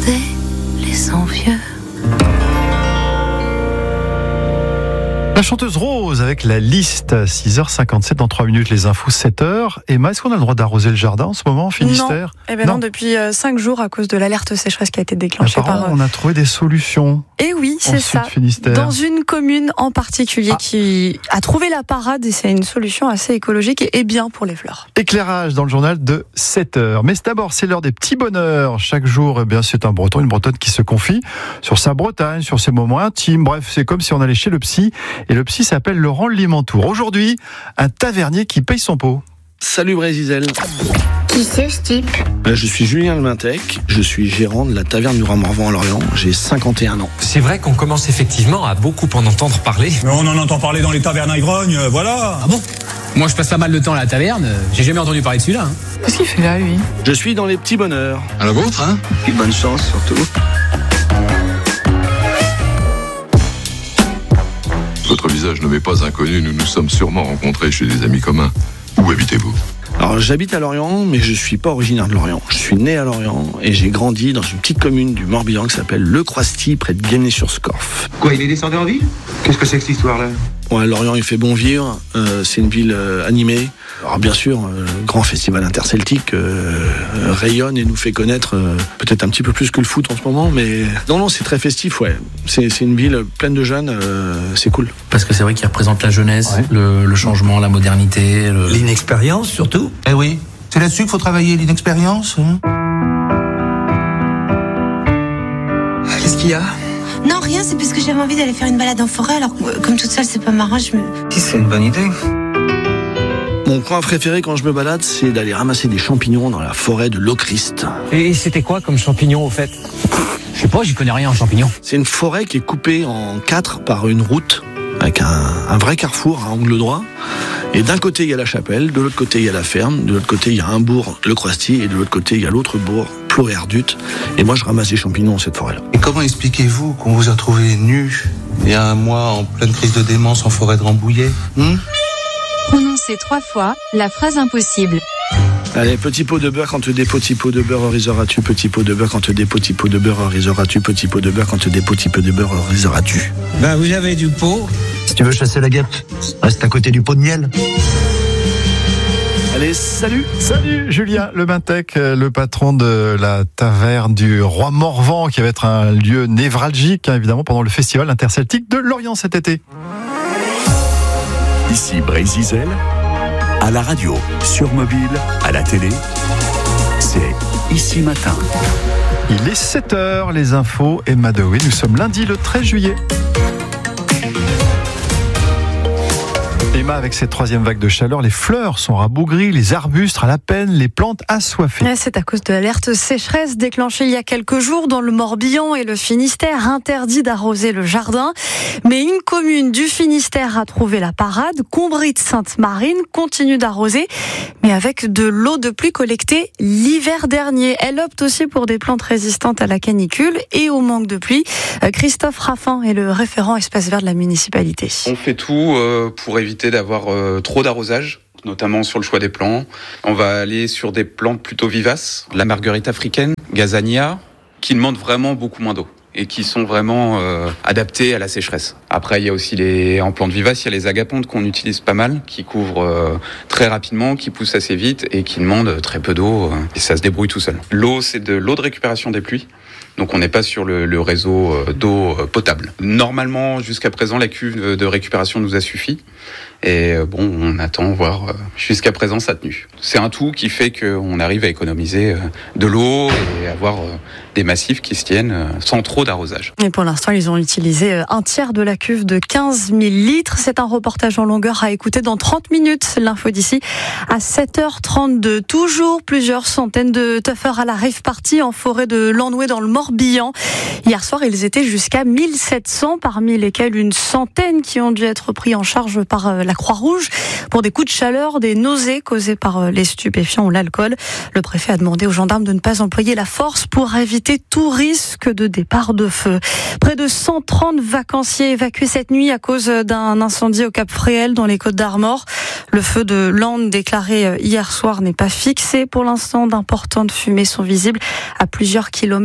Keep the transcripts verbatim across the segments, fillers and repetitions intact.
regarder les envieux. La chanteuse Rose avec la liste, six heures cinquante-sept, dans trois minutes les infos, sept heures. Emma, est-ce qu'on a le droit d'arroser le jardin en ce moment en Finistère ? Non, eh ben non. non depuis cinq jours à cause de l'alerte sécheresse qui a été déclenchée Apparemment, par... on a trouvé des solutions. Et oui, c'est ça. Finistère. Dans une commune en particulier ah. qui a trouvé la parade et c'est une solution assez écologique et bien pour les fleurs. Éclairage dans le journal de sept heures. Mais d'abord, c'est l'heure des petits bonheurs. Chaque jour, eh bien, c'est un Breton, une Bretonne qui se confie sur sa Bretagne, sur ses moments intimes. Bref, c'est comme si on allait chez le psy. Et le psy s'appelle Laurent Limantour. Aujourd'hui, un tavernier qui paye son pot. Salut Brésil. Qui c'est ce type ? Je suis Julien Lemintec, je suis gérant de la taverne du Roi-Morvan à Lorient, j'ai cinquante et un ans. C'est vrai qu'on commence effectivement à beaucoup en entendre parler. Mais on en entend parler dans les tavernes à Igrogne, voilà. Ah bon ? Moi je passe pas mal de temps à la taverne, j'ai jamais entendu parler de celui-là. Hein. Qu'est-ce qu'il fait là lui ? Je suis dans les petits bonheurs. À la vôtre, hein ? Et bonne chance surtout. Votre visage ne m'est pas inconnu, nous nous sommes sûrement rencontrés chez des amis communs. Où habitez-vous ? Alors j'habite à Lorient, mais je suis pas originaire de Lorient. Je suis né à Lorient et j'ai grandi dans une petite commune du Morbihan qui s'appelle Le Croisty, près de Guémené-sur-Scorff. Quoi, il est descendu en ville ? Qu'est-ce que c'est que cette histoire-là ? Ouais, Lorient, il fait bon vivre. Euh, c'est une ville euh, animée. Alors bien sûr, euh, le grand festival interceltique euh, euh, rayonne et nous fait connaître euh, peut-être un petit peu plus que le foot en ce moment, mais non, non, c'est très festif, ouais. C'est, c'est une ville pleine de jeunes, euh, c'est cool. Parce que c'est vrai qu'il représente la jeunesse, ouais. le, le changement, la modernité, le... l'inexpérience surtout. Eh oui, c'est là-dessus qu'il faut travailler, l'inexpérience. Hein. Qu'est-ce qu'il y a ? Non, rien, c'est parce que j'avais envie d'aller faire une balade en forêt, alors comme toute seule, c'est pas marrant, je me... C'est une bonne idée. Mon coin préféré quand je me balade, c'est d'aller ramasser des champignons dans la forêt de Lochrist. Et c'était quoi comme champignons au fait ? Je sais pas, j'y connais rien en champignons. C'est une forêt qui est coupée en quatre par une route, avec un, un vrai carrefour à angle droit. Et d'un côté, il y a la chapelle, de l'autre côté, il y a la ferme, de l'autre côté, il y a un bourg, le Croisty, et de l'autre côté, il y a l'autre bourg, Ploerdut. Et moi, je ramasse des champignons dans cette forêt-là. Et comment expliquez-vous qu'on vous a trouvé nu il y a un mois en pleine crise de démence en forêt de Rambouillet hmm Prononcez trois fois la phrase impossible. Allez, petit pot de beurre quand des petits pots de beurre riseras-tu, petit pot de beurre quand des petits pots de beurre riseras-tu, petit pot de beurre quand des petits pots de beurre riseras-tu. Ben, vous avez du pot. Si tu veux chasser la guêpe, reste à côté du pot de miel. Allez, salut. Salut Julien Lemintec, le patron de la taverne du Roi-Morvan, qui va être un lieu névralgique, hein, évidemment, pendant le festival interceltique de Lorient cet été. Ici Brésil, à la radio, sur mobile, à la télé, c'est Ici Matin. Il est sept heures, les infos, Emma Dewey, nous sommes lundi le treize juillet. Emma, avec cette troisième vague de chaleur, les fleurs sont rabougries, les arbustes à la peine, les plantes assoiffées. C'est à cause de l'alerte sécheresse déclenchée il y a quelques jours dans le Morbihan et le Finistère, interdit d'arroser le jardin. Mais une commune du Finistère a trouvé la parade, Combry-Sainte-Marine continue d'arroser, mais avec de l'eau de pluie collectée l'hiver dernier. Elle opte aussi pour des plantes résistantes à la canicule et au manque de pluie. Christophe Raffin est le référent espace vert de la municipalité. On fait tout pour éviter d'avoir euh, trop d'arrosage, notamment sur le choix des plants. On va aller sur des plantes plutôt vivaces, la marguerite africaine, Gazania, qui demandent vraiment beaucoup moins d'eau et qui sont vraiment euh, adaptées à la sécheresse. Après, il y a aussi les en plantes vivaces, il y a les agapontes qu'on utilise pas mal, qui couvrent euh, très rapidement, qui poussent assez vite et qui demandent très peu d'eau euh, et ça se débrouille tout seul. L'eau, c'est de l'eau de récupération des pluies. Donc on n'est pas sur le, le réseau d'eau potable. Normalement, jusqu'à présent, la cuve de récupération nous a suffi. Et bon, on attend voir. Jusqu'à présent, ça a tenu. C'est un tout qui fait qu'on arrive à économiser de l'eau et avoir des massifs qui se tiennent sans trop d'arrosage. Et pour l'instant, ils ont utilisé un tiers de la cuve de quinze mille litres. C'est un reportage en longueur à écouter dans trente minutes. L'info d'ici à sept heures trente-deux. Toujours plusieurs centaines de tuffers à la rave party en forêt de Lanouet dans le Morbihan. Hier soir, ils étaient jusqu'à mille sept cents, parmi lesquels une centaine qui ont dû être pris en charge par la Croix-Rouge pour des coups de chaleur, des nausées causées par les stupéfiants ou l'alcool. Le préfet a demandé aux gendarmes de ne pas employer la force pour éviter tout risque de départ de feu. Près de cent trente vacanciers évacués cette nuit à cause d'un incendie au Cap Fréhel dans les Côtes-d'Armor. Le feu de Landes déclaré hier soir n'est pas fixé pour l'instant. D'importantes fumées sont visibles à plusieurs kilomètres à la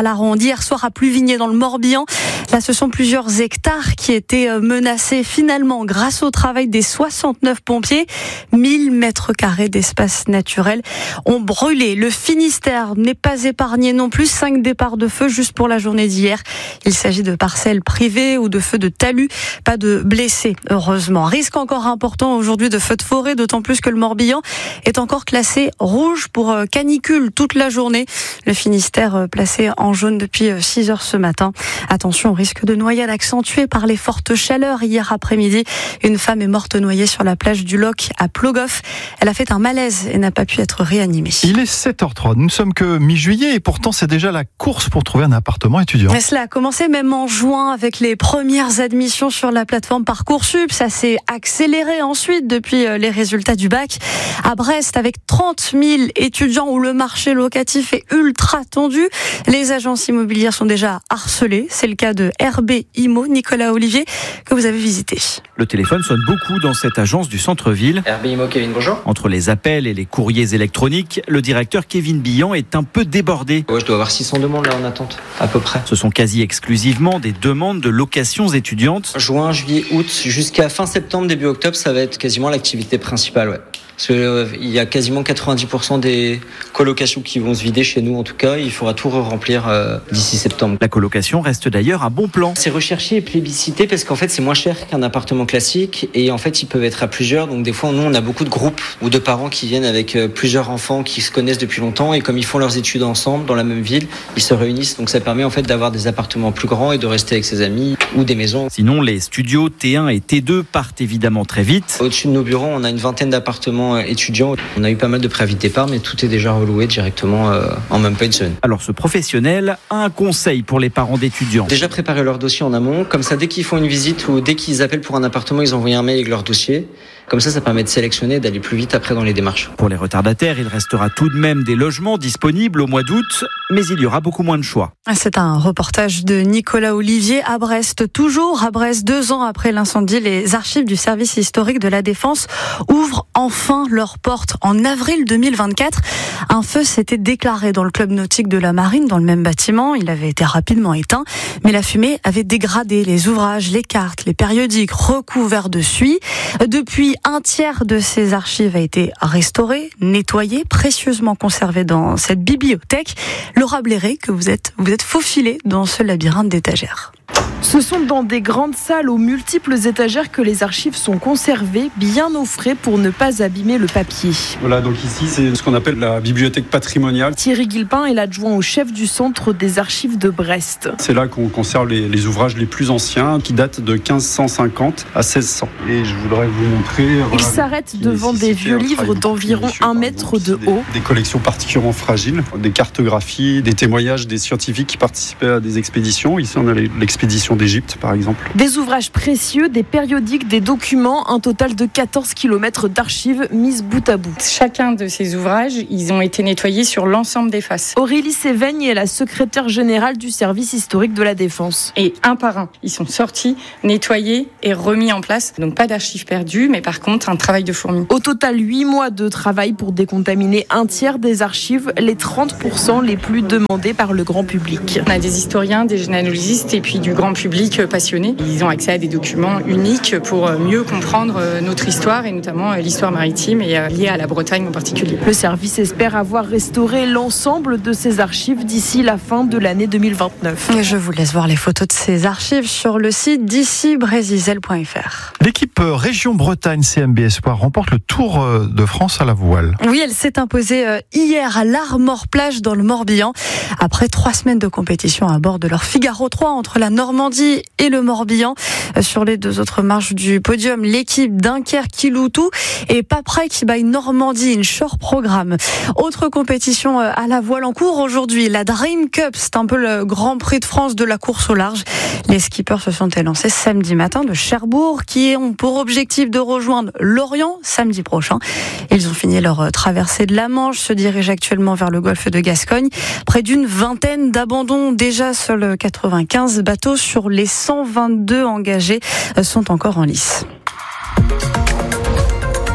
la ronde. Hier soir à Pluvigné dans le Morbihan, là ce sont plusieurs hectares qui étaient menacés. Finalement, grâce au travail des soixante-neuf pompiers, mille mètres carrés d'espace naturel ont brûlé. Le Finistère n'est pas épargné non plus. Cinq départs de feu juste pour la journée d'hier. Il s'agit de parcelles privées ou de feux de talus. Pas de blessés, heureusement. Risque encore important aujourd'hui de feux de forêt, d'autant plus que le Morbihan est encore classé rouge pour canicule toute la journée. Le Finistère placé en jaune depuis six heures ce matin. Attention au risque de noyade accentué par les fortes chaleurs. Hier après-midi, une femme est morte noyée sur la plage du Loch à Plogoff. Elle a fait un malaise et n'a pas pu être réanimée. Il est sept heures trois. Nous ne sommes que mi-juillet et pourtant c'est déjà la course pour trouver un appartement étudiant. Et cela a commencé même en juin avec les premières admissions sur la plateforme Parcoursup. Ça s'est accéléré ensuite depuis les résultats du bac. À Brest, avec trente mille étudiants où le marché locatif est ultra tendu, les agences immobilières sont déjà harcelées. C'est le cas de R B Imo, Nicolas Olivier, que vous avez visité. Le téléphone sonne beaucoup dans cette agence du centre-ville. R B Imo, Kevin, bonjour. Entre les appels et les courriers électroniques, le directeur Kevin Billan est un peu débordé. Ouais, je dois avoir six cents demandes là en attente, à peu près. Ce sont quasi exclusivement des demandes de locations étudiantes. Juin, juillet, août, jusqu'à fin septembre, début octobre, ça va être quasiment l'activité principale, ouais. Parce qu'il euh, y a quasiment quatre-vingt-dix pour cent des colocations qui vont se vider chez nous en tout cas. Il faudra tout remplir euh, d'ici septembre. La colocation reste d'ailleurs un bon plan. C'est recherché et plébiscité parce qu'en fait c'est moins cher qu'un appartement classique et en fait ils peuvent être à plusieurs. Donc des fois nous on a beaucoup de groupes ou de parents qui viennent avec euh, plusieurs enfants qui se connaissent depuis longtemps et comme ils font leurs études ensemble dans la même ville, ils se réunissent. Donc ça permet en fait d'avoir des appartements plus grands et de rester avec ses amis ou des maisons. Sinon les studios T un et T deux partent évidemment très vite. Au-dessus de nos bureaux on a une vingtaine d'appartements étudiants. On a eu pas mal de préavis de départ, mais tout est déjà reloué directement euh, en même pas une semaine. Alors ce professionnel a un conseil pour les parents d'étudiants. Déjà préparer leur dossier en amont, comme ça dès qu'ils font une visite ou dès qu'ils appellent pour un appartement, ils envoient un mail avec leur dossier. Comme ça, ça permet de sélectionner et d'aller plus vite après dans les démarches. Pour les retardataires, il restera tout de même des logements disponibles au mois d'août, mais il y aura beaucoup moins de choix. C'est un reportage de Nicolas Olivier à Brest. Toujours à Brest, deux ans après l'incendie, les archives du service historique de la Défense ouvrent enfin leurs portes. En avril deux mille vingt-quatre, un feu s'était déclaré dans le club nautique de la Marine, dans le même bâtiment. Il avait été rapidement éteint, mais la fumée avait dégradé les ouvrages, les cartes, les périodiques recouverts de suie. Depuis, un tiers de ces archives a été restauré, nettoyé, précieusement conservé dans cette bibliothèque. Laura Bléré, que vous êtes, vous êtes faufilée dans ce labyrinthe d'étagères. Ce sont dans des grandes salles aux multiples étagères que les archives sont conservées, bien au frais pour ne pas abîmer le papier. Voilà, donc ici c'est ce qu'on appelle la bibliothèque patrimoniale. Thierry Guilpin est l'adjoint au chef du centre des archives de Brest. C'est là qu'on conserve les, les ouvrages les plus anciens qui datent de quinze cent cinquante à seize cents. Et je voudrais vous montrer... Voilà, il s'arrête devant des vieux livres d'environ un mètre de haut. Des, des collections particulièrement fragiles, des cartographies, des témoignages des scientifiques qui participaient à des expéditions. Ici on a l'expédition d'Égypte par exemple. Des ouvrages précieux, des périodiques, des documents, un total de quatorze kilomètres d'archives mises bout à bout. Chacun de ces ouvrages, ils ont été nettoyés sur l'ensemble des faces. Aurélie Sévaigne est la secrétaire générale du service historique de la Défense. Et un par un, ils sont sortis, nettoyés et remis en place. Donc pas d'archives perdues, mais par contre un travail de fourmi. Au total, huit mois de travail pour décontaminer un tiers des archives, les trente pour cent les plus demandés par le grand public. On a des historiens, des généalogistes et puis du grand public passionnés. Ils ont accès à des documents uniques pour mieux comprendre notre histoire et notamment l'histoire maritime et liée à la Bretagne en particulier. Le service espère avoir restauré l'ensemble de ces archives d'ici la fin de l'année deux mille vingt-neuf. Et je vous laisse voir les photos de ces archives sur le site d'ici brésil point f r. L'équipe Région Bretagne C M B Espoir remporte le Tour de France à la voile. Oui, elle s'est imposée hier à l'Armor Plage dans le Morbihan. Après trois semaines de compétition à bord de leur Figaro trois entre la Normandie et le Morbihan. Sur les deux autres marches du podium, l'équipe Dunkerque-Kiloutou et Paprec qui bat Normandie, une short programme. Autre compétition à la voile en cours aujourd'hui, la Dream Cup, c'est un peu le Grand Prix de France de la course au large. Les skippers se sont élancés samedi matin de Cherbourg qui ont pour objectif de rejoindre Lorient samedi prochain. Ils ont fini leur traversée de la Manche, se dirigent actuellement vers le golfe de Gascogne. Près d'une vingtaine d'abandons, déjà seuls quatre-vingt-quinze bateaux sur les cent vingt-deux engagés sont encore en lice.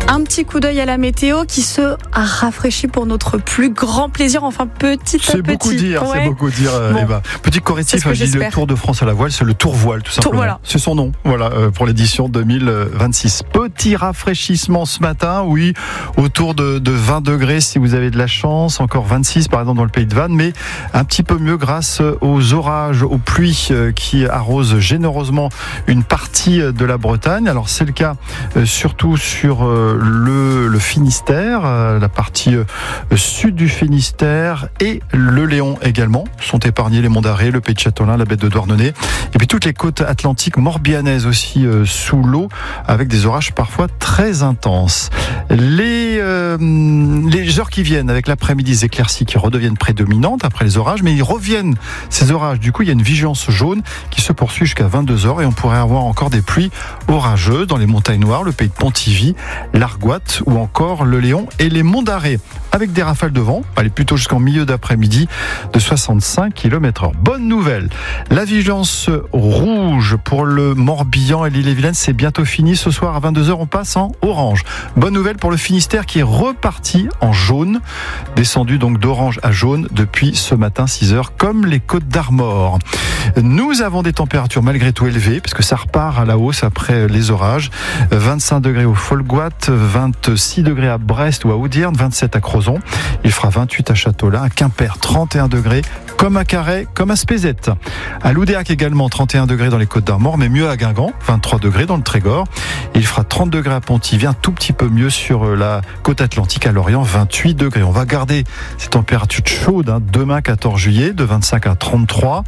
Un petit coup d'œil à la météo qui se rafraîchit pour notre plus grand plaisir, enfin petit à petit. C'est beaucoup dire, ouais. c'est beaucoup dire, bon. Eva. Petit correctif, je dis le Tour de France à la voile, c'est le Tour Voile, tout simplement. Voilà. C'est son nom, voilà, euh, pour l'édition deux mille vingt-six. Petit rafraîchissement ce matin, oui, autour de, de vingt degrés si vous avez de la chance, encore vingt-six par exemple dans le Pays de Vannes, mais un petit peu mieux grâce aux orages, aux pluies euh, qui arrosent généreusement une partie de la Bretagne. Alors c'est le cas euh, surtout sur euh, le, le Finistère, euh, la partie euh, sud du Finistère et le Léon également. Sont épargnés les Monts d'Arrée, le Pays de Châtelain, la baie de Douarnenez et puis toutes les côtes atlantiques morbihanaises aussi euh, sous l'eau avec des orages parfois très intenses. Les, euh, les heures qui viennent avec l'après-midi, les éclaircies qui redeviennent prédominantes après les orages, mais ils reviennent ces orages. Du coup, il y a une vigilance jaune qui se poursuit jusqu'à vingt-deux heures et on pourrait avoir encore des pluies orageuses dans les montagnes noires, le Pays de Pontivy, l'Argoate ou encore le Léon et les Monts d'Arrée avec des rafales de vent, allez plutôt jusqu'en milieu d'après-midi de soixante-cinq kilomètres heure. Bonne nouvelle, la vigilance rouge pour le Morbihan et l'Ille-et-Vilaine, c'est bientôt fini. Ce soir à vingt-deux heures, on passe en orange. Bonne nouvelle pour le Finistère qui est reparti en jaune, descendu donc d'orange à jaune depuis ce matin six heures, comme les Côtes d'Armor. Nous avons des températures malgré tout élevées, parce que ça repart à la hausse après les orages. vingt-cinq degrés au Folgoat, vingt-six degrés à Brest ou à Audierne, vingt-sept à Crozon. Il fera vingt-huit à Châteaulin, à Quimper, trente et un degrés, comme à Carhaix, comme à Spézet. À Loudéac également, trente et un degrés dans les Côtes d'Armor, mais mieux à Guingamp, vingt-trois degrés dans le Trégor. Il fera trente degrés à Pontivy, un tout petit peu mieux sur la côte atlantique à Lorient, vingt-huit degrés. On va garder ces températures chaudes, hein, demain quatorze juillet, de vingt-cinq à trente-trois.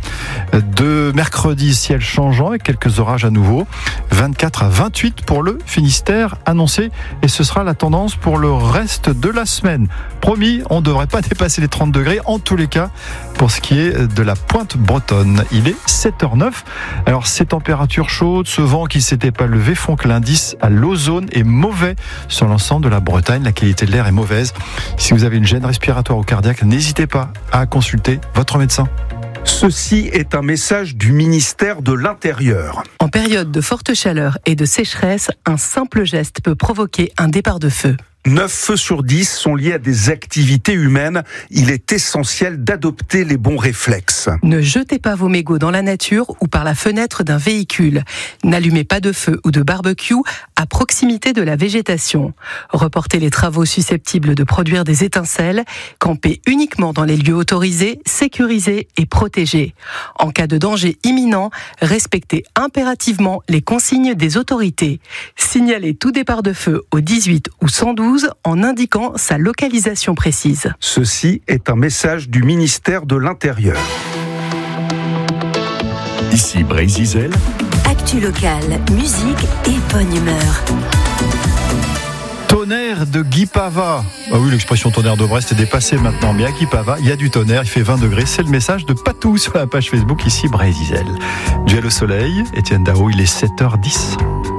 De mercredi, ciel changeant avec quelques orages à nouveau, vingt-quatre à vingt-huit pour le Finistère annoncé. Et ce sera la tendance pour le reste de la semaine. Promis, on ne devrait pas dépasser les trente degrés, en tous les cas, pour ce qui est de la pointe bretonne. Il est sept heures neuf. Alors, ces températures chaudes, ce vent qui ne s'était pas levé font que l'indice à l'ozone est mauvais sur l'ensemble de la Bretagne. La qualité de l'air est mauvaise. Si vous avez une gêne respiratoire ou cardiaque, n'hésitez pas à consulter votre médecin. Ceci est un message du ministère de l'Intérieur. En période de forte chaleur et de sécheresse, un simple geste peut provoquer un départ de feu. neuf feux sur dix sont liés à des activités humaines. Il est essentiel d'adopter les bons réflexes. Ne jetez pas vos mégots dans la nature ou par la fenêtre d'un véhicule. N'allumez pas de feu ou de barbecue à proximité de la végétation. Reportez les travaux susceptibles de produire des étincelles. Campez uniquement dans les lieux autorisés, sécurisés et protégés. En cas de danger imminent, respectez impérativement les consignes des autorités. Signalez tout départ de feu au dix-huit ou cent douze en indiquant sa localisation précise. Ceci est un message du ministère de l'Intérieur. Ici Brésil. Actu locale, musique et bonne humeur. Tonnerre de Guy Pava. Ah oui, l'expression tonnerre de Brest est dépassée maintenant, mais à Guy Pava, il y a du tonnerre, il fait vingt degrés. C'est le message de Patou sur la page Facebook ici Brésil. Duel au soleil, Étienne Dao, il est sept heures dix.